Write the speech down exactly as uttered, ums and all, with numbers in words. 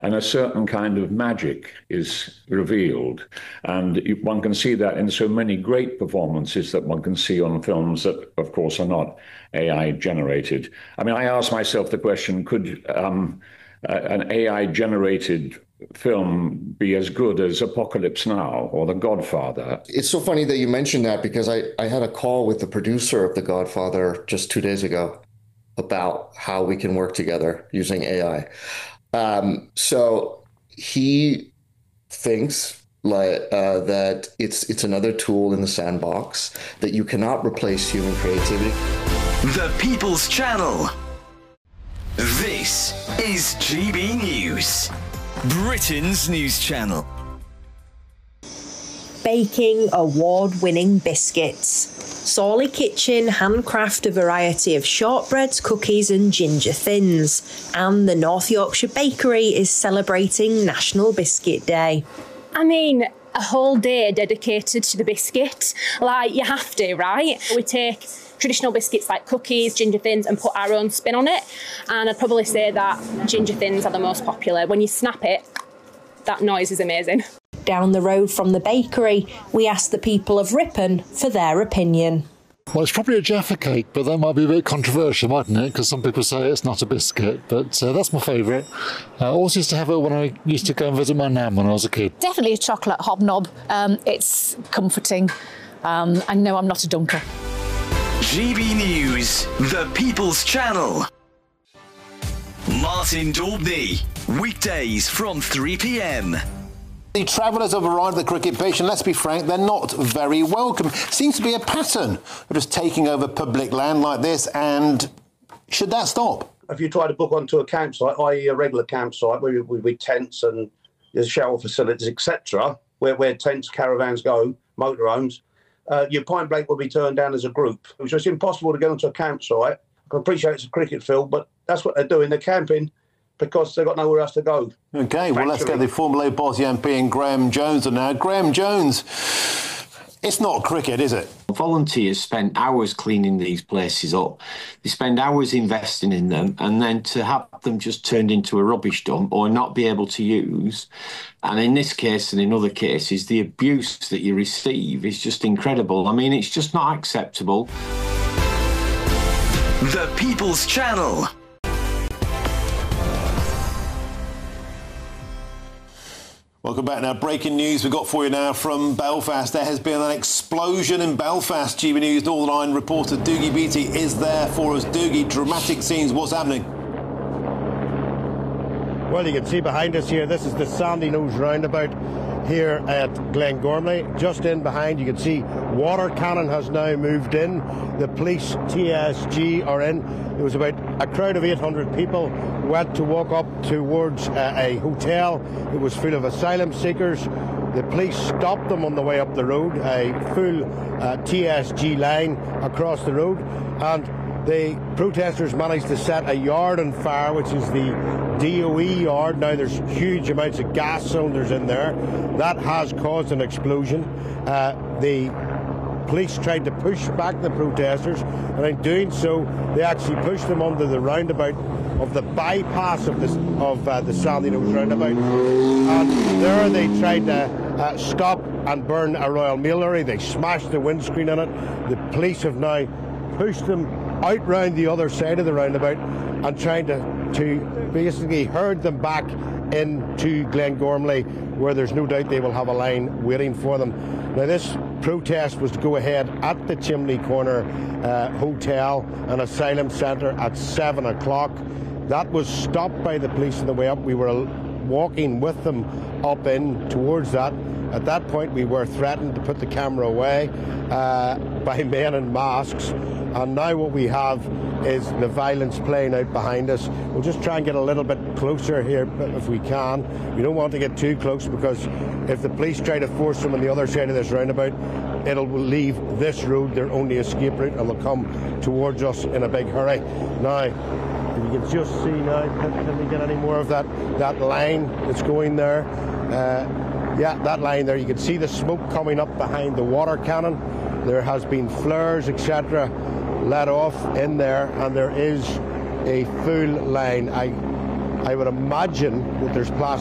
and a certain kind of magic is revealed. And one can see that in so many great performances that one can see on films that, of course, are not A I generated. I mean, I ask myself the question, could um, uh, an A I generated film be as good as Apocalypse Now or The Godfather? It's so funny that you mentioned that, because I, I had a call with the producer of The Godfather just two days ago about how we can work together using A I. Um, so he thinks like uh, that it's it's another tool in the sandbox, that you cannot replace human creativity. The People's Channel. This is G B News, Britain's news channel. Baking award-winning biscuits. Sawley Kitchen handcraft a variety of shortbreads, cookies and ginger thins. And the North Yorkshire Bakery is celebrating National Biscuit Day. I mean, a whole day dedicated to the biscuit. Like, you have to, right? We take traditional biscuits like cookies, ginger thins, and put our own spin on it. And I'd probably say that ginger thins are the most popular. When you snap it, that noise is amazing. Down the road from the bakery, we asked the people of Ripon for their opinion. Well, it's probably a Jaffa cake, but that might be a bit controversial, mightn't it? Because some people say it's not a biscuit, but uh, that's my favourite. I uh, always used to have it when I used to go and visit my nan when I was a kid. Definitely a chocolate hobnob. Um, it's comforting. Um, and no, I'm not a dunker. G B News, the People's Channel. Martin Daubney, weekdays from three p m. The travellers have arrived at the cricket pitch, and let's be frank, they're not very welcome. Seems to be a pattern of just taking over public land like this, and should that stop? If you try to book onto a campsite, that is a regular campsite, with, with, with tents and there's shower facilities, et cetera, where, where tents, caravans go, motorhomes, uh, your point blank will be turned down as a group. So it's impossible to get onto a campsite. I can appreciate it's a cricket field, but that's what they're doing. They're camping because they've got nowhere else to go. OK, well, let's get the Formula A boss M P and Graham Jones on now. Graham Jones, it's not cricket, is it? Volunteers spend hours cleaning these places up. They spend hours investing in them, and then to have them just turned into a rubbish dump or not be able to use. And in this case and in other cases, the abuse that you receive is just incredible. I mean, it's just not acceptable. The People's Channel. Welcome back now. Breaking news we've got for you now from Belfast. There has been an explosion in Belfast. G B News Northern Ireland reporter Doogie Beattie is there for us. Doogie, dramatic scenes. What's happening? Well, you can see behind us here, this is the Sandyknows roundabout here at Glengormley. Just in behind, you can see water cannon has now moved in. The police, T S G, are in. There was about a crowd of eight hundred people went to walk up towards uh, a hotel. It was full of asylum seekers. The police stopped them on the way up the road, a full uh, T S G line across the road, and the protesters managed to set a yard on fire, which is the D O E yard. Now there's huge amounts of gas cylinders in there. That has caused an explosion. Uh, the police tried to push back the protesters, and in doing so, they actually pushed them onto the roundabout of the bypass of, this, of uh, the Sandyknows roundabout. And there they tried to uh, stop and burn a Royal Mail lorry. They smashed the windscreen on it. The police have now pushed them out round the other side of the roundabout and trying to, to basically herd them back into Glengormley, where there's no doubt they will have a line waiting for them. Now, this protest was to go ahead at the Chimney Corner uh, Hotel and Asylum Centre at seven o'clock. That was stopped by the police on the way up. We were walking with them up in towards that. At that point, we were threatened to put the camera away uh, by men in masks. And now what we have is the violence playing out behind us. We'll just try and get a little bit closer here if we can. We don't want to get too close, because if the police try to force them on the other side of this roundabout, it'll leave this road their only escape route, and they'll come towards us in a big hurry. Now, if you can just see now, can, can we get any more of that, that line that's going there? Uh, yeah, that line there. You can see the smoke coming up behind the water cannon. There has been flares, et cetera, let off in there, and there is a full line. I I would imagine that there's plastic